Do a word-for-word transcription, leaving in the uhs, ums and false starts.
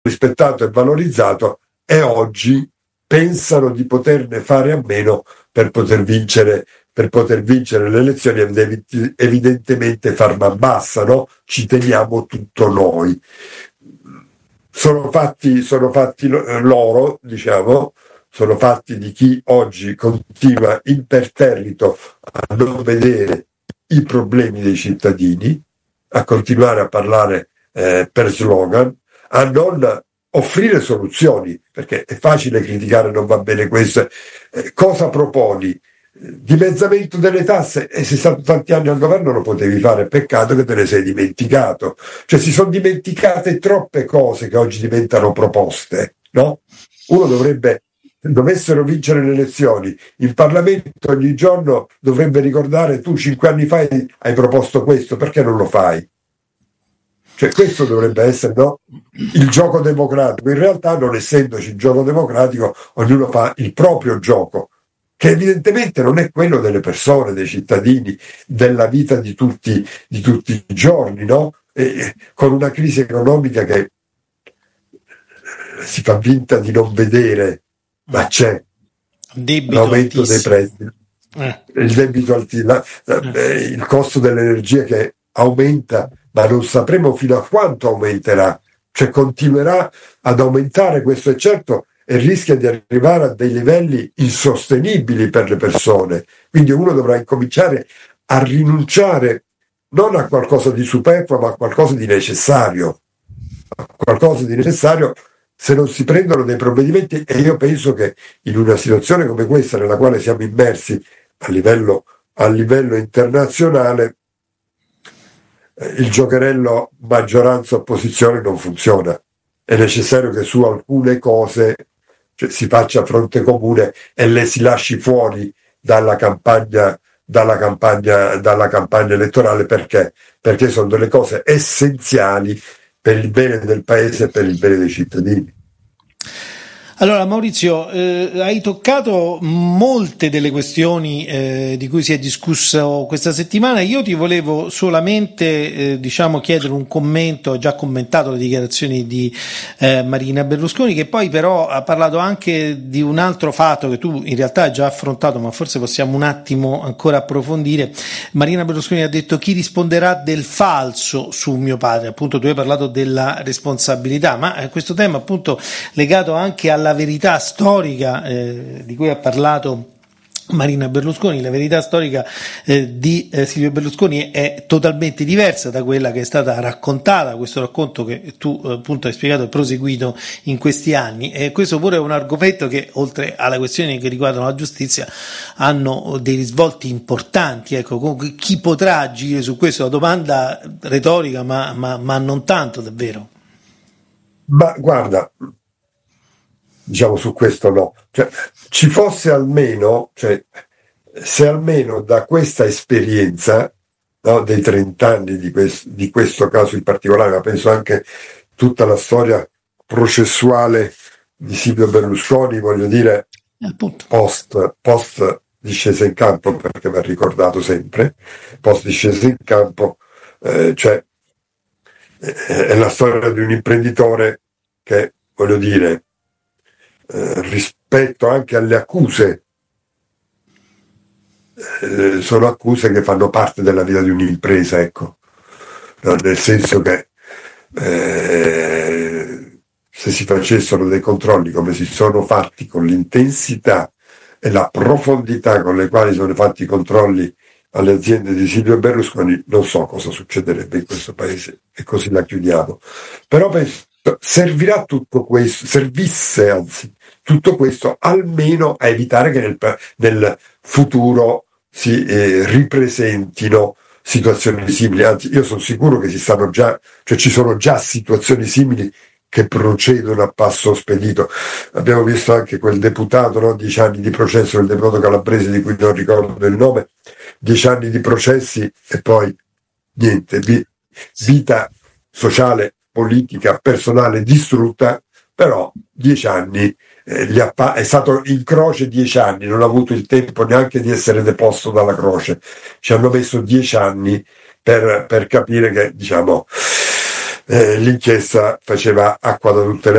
rispettato e valorizzato, e oggi pensano di poterne fare a meno per poter vincere per poter vincere le elezioni, ed evidentemente far man bassa, no? Ci teniamo tutto noi. Sono fatti, sono fatti loro, diciamo, sono fatti di chi oggi continua imperterrito a non vedere i problemi dei cittadini, a continuare a parlare eh, per slogan, a non offrire soluzioni, perché è facile criticare, non va bene questo. Eh, cosa proponi? Dimezzamento delle tasse, e sei stato tanti anni al governo, lo potevi fare, peccato che te ne sei dimenticato. Cioè si sono dimenticate troppe cose che oggi diventano proposte, no? Uno dovrebbe, dovessero vincere le elezioni, il Parlamento ogni giorno dovrebbe ricordare: tu cinque anni fa hai proposto questo, perché non lo fai? Cioè questo dovrebbe essere, no? Il gioco democratico. In realtà, non essendoci il gioco democratico, ognuno fa il proprio gioco, che evidentemente non è quello delle persone, dei cittadini, della vita di tutti, di tutti i giorni, no? E con una crisi economica che si fa finta di non vedere, ma c'è debito l'aumento altissimo. dei prezzi, eh. il debito altissimo, eh. il costo dell'energia che aumenta, ma non sapremo fino a quanto aumenterà, cioè continuerà ad aumentare, questo è certo, e rischia di arrivare a dei livelli insostenibili per le persone. Quindi uno dovrà incominciare a rinunciare non a qualcosa di superfluo, ma a qualcosa di necessario. A qualcosa di necessario, se non si prendono dei provvedimenti. E io penso che in una situazione come questa, nella quale siamo immersi a livello, a livello internazionale, il giocherello maggioranza-opposizione non funziona. È necessario che su alcune cose, cioè, si faccia fronte comune e le si lasci fuori dalla campagna, dalla campagna, dalla campagna elettorale. Perché? Perché sono delle cose essenziali per il bene del paese e per il bene dei cittadini. Allora Maurizio, eh, hai toccato molte delle questioni eh, di cui si è discusso questa settimana. Io ti volevo solamente eh, diciamo chiedere un commento. Ho già commentato le dichiarazioni di eh, Marina Berlusconi, che poi però ha parlato anche di un altro fatto che tu in realtà hai già affrontato, ma forse possiamo un attimo ancora approfondire. Marina Berlusconi ha detto: chi risponderà del falso su mio padre? Appunto, tu hai parlato della responsabilità, ma eh, questo tema appunto legato anche alla la verità storica eh, di cui ha parlato Marina Berlusconi. La verità storica eh, di eh, Silvio Berlusconi è totalmente diversa da quella che è stata raccontata, questo racconto che tu eh, appunto hai spiegato e proseguito in questi anni, e questo pure è un argomento che, oltre alle questioni che riguardano la giustizia, hanno dei risvolti importanti. Ecco, comunque, chi potrà agire su questo? È una domanda retorica, ma, ma, ma non tanto, davvero. Ma guarda, diciamo su questo no, cioè, ci fosse almeno, cioè, se almeno da questa esperienza, no, dei trent'anni di, quest, di questo caso in particolare, ma penso anche tutta la storia processuale di Silvio Berlusconi, voglio dire, post, post discesa in campo, perché va ricordato sempre, post discesa in campo, eh, cioè eh, è la storia di un imprenditore che, voglio dire, Eh, rispetto anche alle accuse, eh, sono accuse che fanno parte della vita di un'impresa, ecco, no, nel senso che eh, se si facessero dei controlli come si sono fatti, con l'intensità e la profondità con le quali sono fatti i controlli alle aziende di Silvio Berlusconi, non so cosa succederebbe in questo paese, e così la chiudiamo. Però penso servirà tutto questo, servisse anzi tutto questo almeno a evitare che nel, nel futuro si eh, ripresentino situazioni simili. Anzi, io sono sicuro che si stanno già, cioè ci sono già situazioni simili che procedono a passo spedito. Abbiamo visto anche quel deputato, no? Dieci anni di processo, il deputato calabrese di cui non ricordo il nome, dieci anni di processi e poi niente, vita sociale, politica, personale distrutta. Però dieci anni eh, gli appa- è stato in croce dieci anni, non ha avuto il tempo neanche di essere deposto dalla croce. Ci hanno messo dieci anni per, per capire che, diciamo, eh, l'inchiesta faceva acqua da tutte le